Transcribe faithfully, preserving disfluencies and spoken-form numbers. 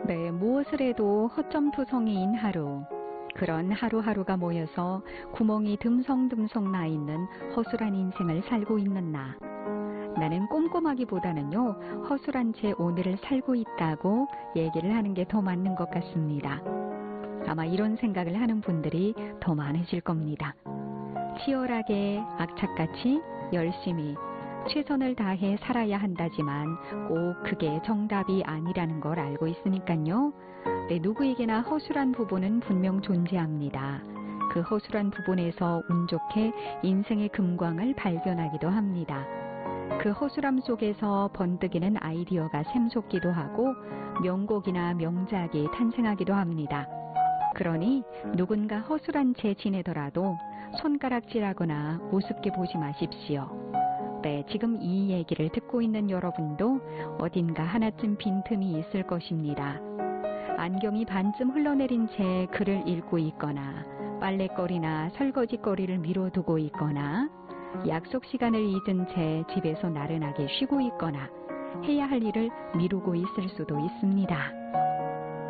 네, 무엇을 해도 허점투성이인 하루. 그런 하루하루가 모여서 구멍이 듬성듬성 나 있는 허술한 인생을 살고 있는 나. 나는 꼼꼼하기보다는요, 허술한 채 오늘을 살고 있다고 얘기를 하는 게 더 맞는 것 같습니다. 아마 이런 생각을 하는 분들이 더 많으실 겁니다. 치열하게, 악착같이, 열심히, 최선을 다해 살아야 한다지만 꼭 그게 정답이 아니라는 걸 알고 있으니까요. 네, 누구에게나 허술한 부분은 분명 존재합니다. 그 허술한 부분에서 운 좋게 인생의 금광을 발견하기도 합니다. 그 허술함 속에서 번뜩이는 아이디어가 샘솟기도 하고 명곡이나 명작이 탄생하기도 합니다. 그러니 누군가 허술한 채 지내더라도 손가락질하거나 우습게 보지 마십시오. 네, 지금 이 얘기를 듣고 있는 여러분도 어딘가 하나쯤 빈틈이 있을 것입니다. 안경이 반쯤 흘러내린 채 글을 읽고 있거나 빨래거리나 설거지거리를 미뤄두고 있거나 약속 시간을 잊은 채 집에서 나른하게 쉬고 있거나 해야 할 일을 미루고 있을 수도 있습니다.